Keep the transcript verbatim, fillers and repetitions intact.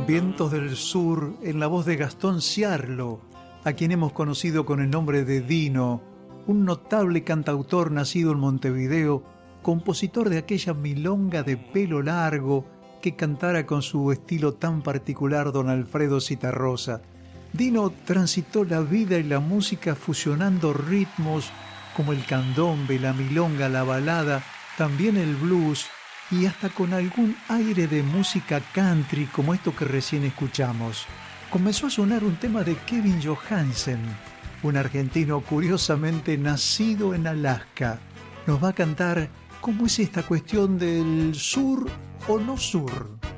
Vientos del Sur, en la voz de Gastón Ciarlo, a quien hemos conocido con el nombre de Dino, un notable cantautor nacido en Montevideo, compositor de aquella milonga de pelo largo que cantara con su estilo tan particular don Alfredo Zitarrosa. Dino transitó la vida y la música fusionando ritmos como el candombe, la milonga, la balada, también el blues y hasta con algún aire de música country como esto que recién escuchamos. Comenzó a sonar un tema de Kevin Johansen, un argentino curiosamente nacido en Alaska. Nos va a cantar cómo es esta cuestión del sur o no sur.